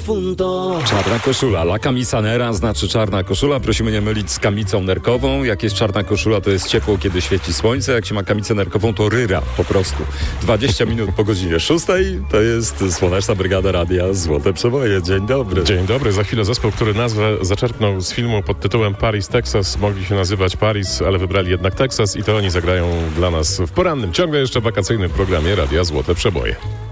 difunto. Czarna koszula. La camisa nera znaczy czarna koszula. Prosimy nie mylić z kamicą nerkową. Jak jest czarna koszula, to jest ciepło, kiedy świeci słońce. Jak się ma kamicę nerkową, to ryra po prostu. 20 minut po godzinie 6 to jest Słoneczna Brygada Radia Złote Przeboje. Dzień dobry. Dzień dobry. Za chwilę zespół, który nazwę zaczerpnął z filmu pod tytułem Paris, Texas. Mogli się nazywać Paris, ale wybrali jednak Teksas i to oni zagrają dla nas w porannym, ciągle jeszcze wakacyjnym programie Radia Złote Przeboje.